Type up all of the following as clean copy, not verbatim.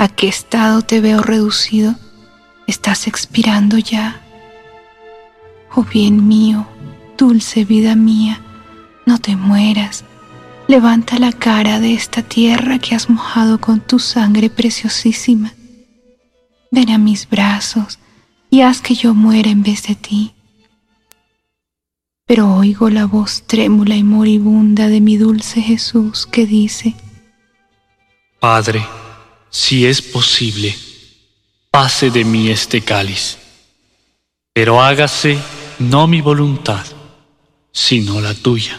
¿A qué estado te veo reducido? ¿Estás expirando ya? Oh bien mío, dulce vida mía, no te mueras. Levanta la cara de esta tierra que has mojado con tu sangre preciosísima. Ven a mis brazos y haz que yo muera en vez de ti. Pero oigo la voz trémula y moribunda de mi dulce Jesús que dice: Padre, si es posible, pase de mí este cáliz, pero hágase no mi voluntad, sino la tuya.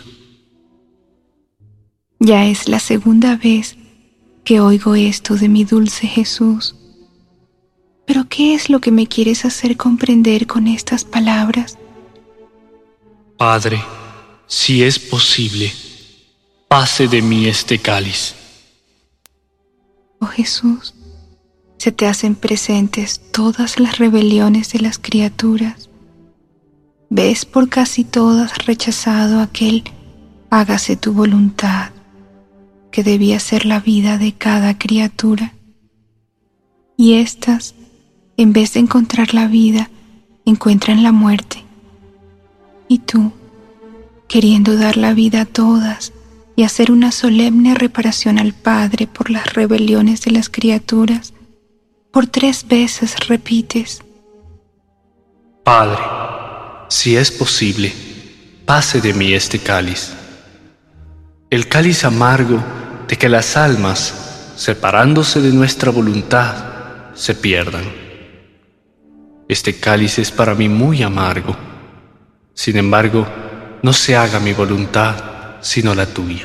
Ya es la segunda vez que oigo esto de mi dulce Jesús. ¿Pero qué es lo que me quieres hacer comprender con estas palabras? Padre, si es posible, pase de mí este cáliz. Oh Jesús, se te hacen presentes todas las rebeliones de las criaturas. Ves por casi todas rechazado aquel hágase tu voluntad, que debía ser la vida de cada criatura. Y éstas, en vez de encontrar la vida, encuentran la muerte. Y tú, queriendo dar la vida a todas y hacer una solemne reparación al Padre por las rebeliones de las criaturas, por 3 veces repites: Padre, si es posible, pase de mí este cáliz. El cáliz amargo de que las almas, separándose de nuestra voluntad, se pierdan. Este cáliz es para mí muy amargo. Sin embargo, no se haga mi voluntad, sino la tuya.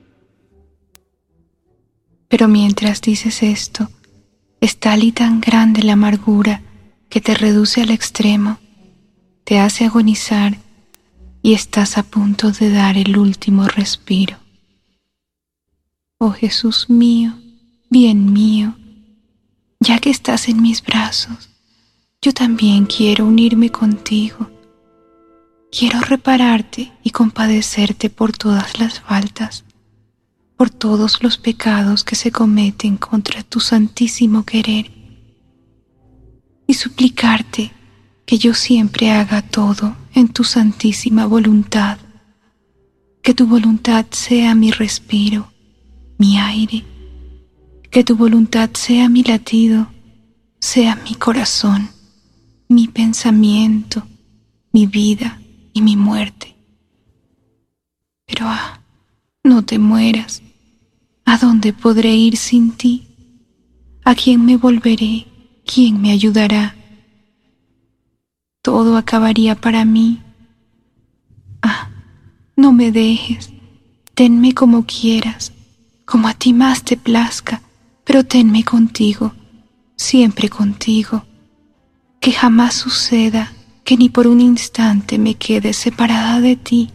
Pero mientras dices esto, es tal y tan grande la amargura que te reduce al extremo, te hace agonizar y estás a punto de dar el último respiro. Oh Jesús mío, bien mío, ya que estás en mis brazos, yo también quiero unirme contigo. Quiero repararte y compadecerte por todas las faltas, por todos los pecados que se cometen contra tu santísimo querer, y suplicarte que yo siempre haga todo en tu santísima voluntad, que tu voluntad sea mi respiro, mi aire, que tu voluntad sea mi latido, sea mi corazón, mi pensamiento, mi vida y mi muerte. Pero no te mueras. ¿A dónde podré ir sin ti? ¿A quién me volveré? ¿Quién me ayudará? Todo acabaría para mí. No me dejes. Tenme como quieras, como a ti más te plazca, pero tenme contigo, siempre contigo. Que jamás suceda que ni por un instante me quede separada de ti.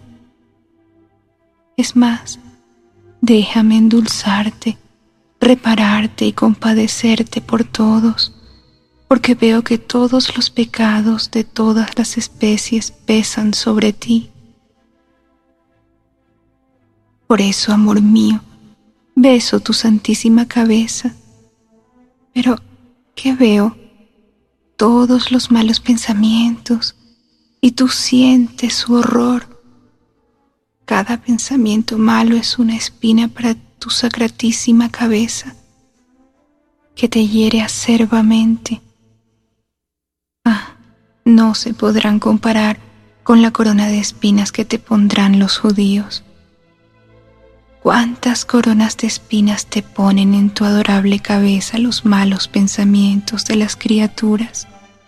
Es más, déjame endulzarte, repararte y compadecerte por todos, porque veo que todos los pecados de todas las especies pesan sobre ti. Por eso, amor mío, beso tu santísima cabeza. Pero, ¿qué veo? Todos los malos pensamientos, y tú sientes su horror. Cada pensamiento malo es una espina para tu sacratísima cabeza, que te hiere acerbamente. No se podrán comparar con la corona de espinas que te pondrán los judíos. ¿Cuántas coronas de espinas te ponen en tu adorable cabeza los malos pensamientos de las criaturas?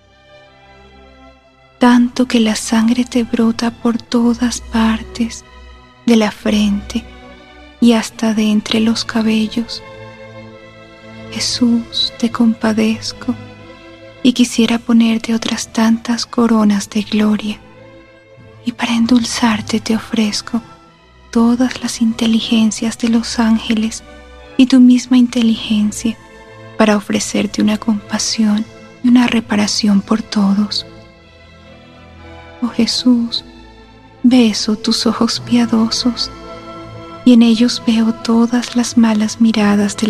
Tanto que la sangre te brota por todas partes, de la frente y hasta de entre los cabellos. Jesús, te compadezco y quisiera ponerte otras tantas coronas de gloria, y para endulzarte te ofrezco todas las inteligencias de los ángeles y tu misma inteligencia, para ofrecerte una compasión y una reparación por todos. Oh Jesús, beso tus ojos piadosos y en ellos veo todas las malas miradas de